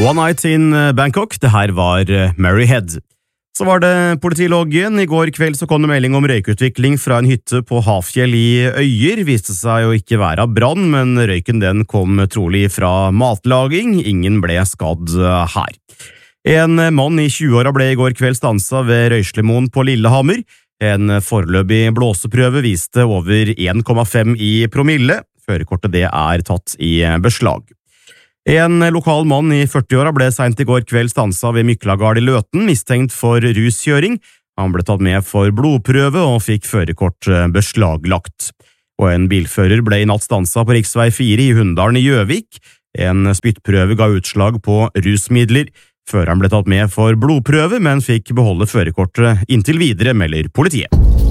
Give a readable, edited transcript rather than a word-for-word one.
One Night in Bangkok, det her var Mary Head. Så var det politiloggen. I går kveld så kom det melding om røykutvikling fra en hytte på Hafjell i Øyer. Viste seg å ikke være av brann, men røyken den kom trolig fra matlaging. Ingen ble skadd her. En mann i 20-åra ble i går kveld stanset ved Røyslemoen på Lillehammer. En foreløpig blåseprøve viste over 1,5 i promille. Førerkortet det er tatt i beslag. En lokal mann i 40-åra ble sent i går kveld stanset ved Myklagard i Løten, mistenkt for ruskjøring. Han ble tatt med for blodprøve og fikk førerkort beslaglagt. Og en bilfører ble i natt stanset på riksvei 4 i Hunndalen i Gjøvik. En spyttprøve ga utslag på rusmidler. Føreren ble tatt med for blodprøve, men fikk beholde førerkortet inntil videre, melder politiet.